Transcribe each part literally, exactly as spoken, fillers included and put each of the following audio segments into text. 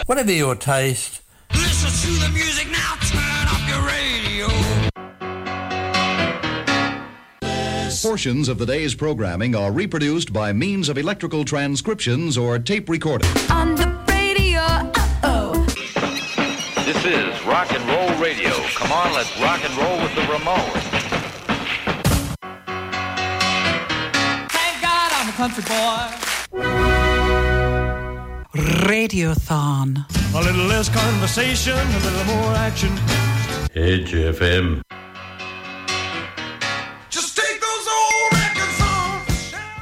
Whatever your taste. Listen to the music now, turn up your radio. Portions of the day's programming are reproduced by means of electrical transcriptions or tape recording. On the radio, uh-oh. This is Rock and Roll Radio. Come on, let's rock and roll with the Ramones. Thank God I'm a country boy. Radiothon. A little less conversation, a little more action. H F M. Just take those old records off the shelf.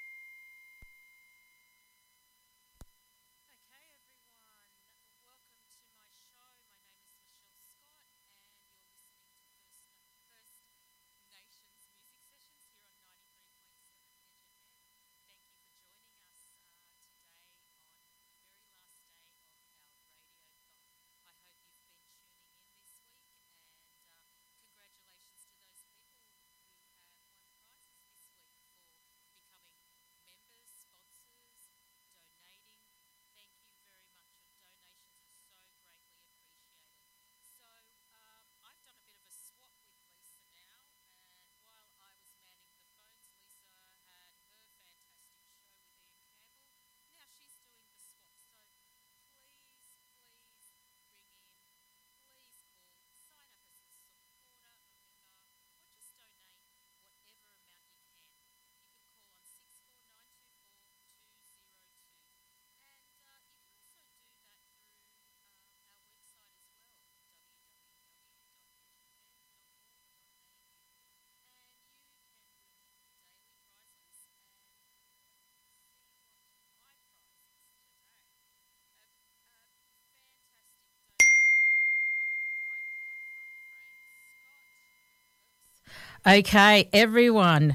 Okay, everyone,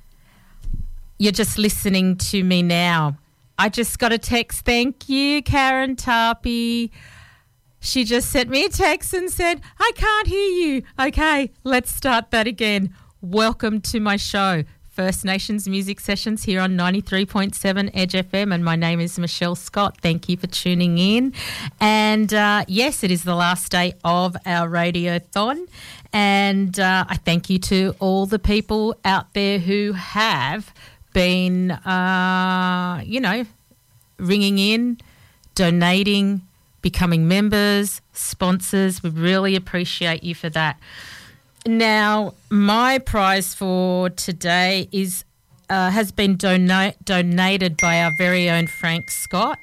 you're just listening to me now. I just got a text. Thank you, Karen Tarpey. She just sent me a text and said, I can't hear you. Okay, let's start that again. Welcome to my show, First Nations Music Sessions here on ninety-three point seven Edge F M, and my name is Michelle Scott. Thank you for tuning in. And uh, yes, it is the last day of our Radiothon, and uh, I thank you to all the people out there who have been, uh, you know, ringing in, donating, becoming members, sponsors. We really appreciate you for that. Now, my prize for today is uh, has been dona- donated by our very own Frank Scott,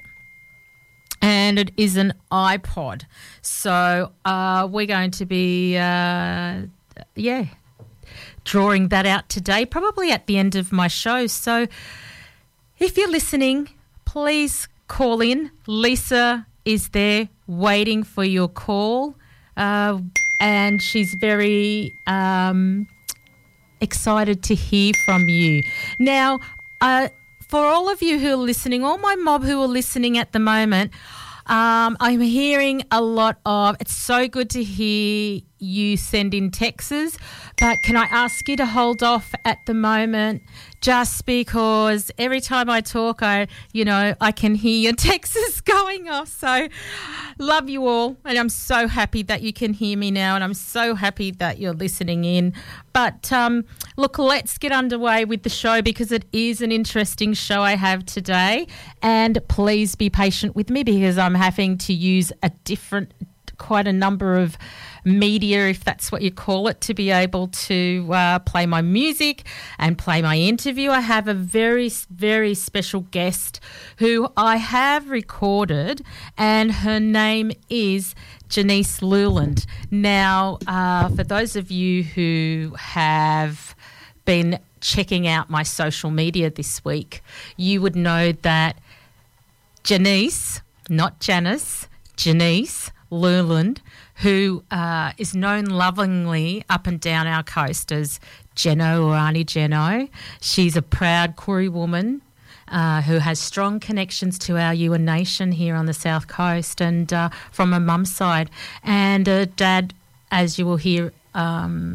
and it is an iPod. So uh, we're going to be, uh, yeah, drawing that out today, probably at the end of my show. So if you're listening, please call in. Lisa is there waiting for your call. Uh And she's very um, excited to hear from you. Now, uh, for all of you who are listening, all my mob who are listening at the moment, um, I'm hearing a lot of, it's so good to hear you send in texts, but can I ask you to hold off at the moment, just because every time I talk, I, you know, I can hear your texts going off. So love you all, and I'm so happy that you can hear me now, and I'm so happy that you're listening in. But um, look, let's get underway with the show, because it is an interesting show I have today, and please be patient with me because I'm having to use a different, quite a number of media, if that's what you call it, to be able to uh, play my music and play my interview. I have a very, very special guest who I have recorded, and her name is Janice Luland. Now, uh, for those of you who have been checking out my social media this week, you would know that Janice, not Janice, Janice Luland, who uh, is known lovingly up and down our coast as Jeno or Auntie Jeno. She's a proud Koori woman uh, who has strong connections to our Yuin Nation here on the South Coast, and uh, from her mum's side. And her dad, as you will hear um,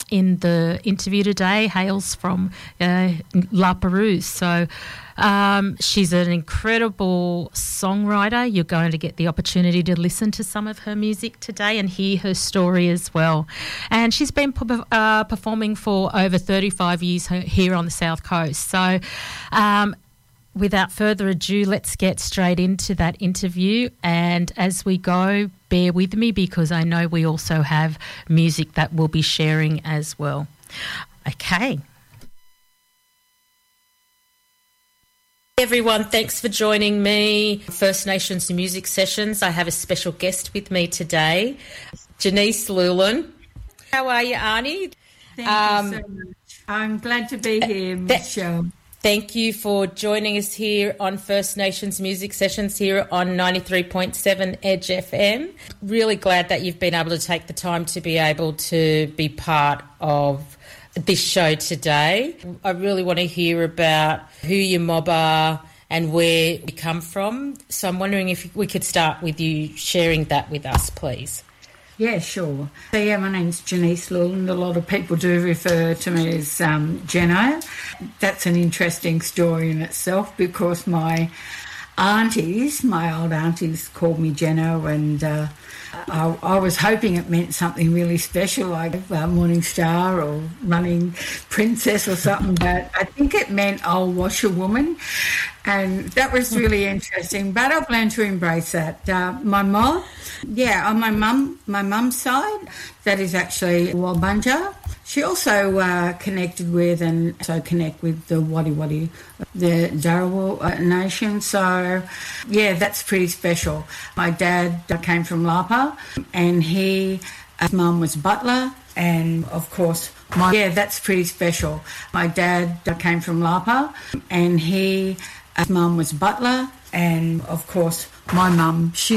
in the interview today hails from uh, La Perouse. So um, she's an incredible songwriter. You're going to get the opportunity to listen to some of her music today and hear her story as well. And she's been uh, performing for over thirty-five years here on the South Coast. So um, without further ado, let's get straight into that interview. And as we go, bear with me because I know we also have music that we'll be sharing as well. Okay. Everyone, thanks for joining me. First Nations Music Sessions. I have a special guest with me today, Janice Llewellyn. How are you, Arnie? Thank um, you so much. I'm glad to be here, Michelle. Thank you for joining us here on First Nations Music Sessions here on ninety-three point seven Edge F M. Really glad that you've been able to take the time to be able to be part of this show today. I really want to hear about who your mob are and where you come from. So I'm wondering if we could start with you sharing that with us, please. Yeah, sure. So, yeah, my name's Janice Llewellyn. A lot of people do refer to me as um, Jeno. That's an interesting story in itself because my aunties, my old aunties called me Jeno, and uh, I, I was hoping it meant something really special like uh, Morning Star or Running Princess or something, but I think it meant old washerwoman. And that was really interesting, but I've learned to embrace that. Uh, my mom, yeah, on my mum, my mum's side, that is actually Walbunja. She also uh, connected with and so connect with the Wadi Wadi, the Dharawal uh, nation. So, yeah, that's pretty special. My dad uh, came from Lapa, and he, his mum was butler, and of course, my yeah, that's pretty special. My dad uh, came from Lapa, and he. His mum was butler, and of course my mum, she's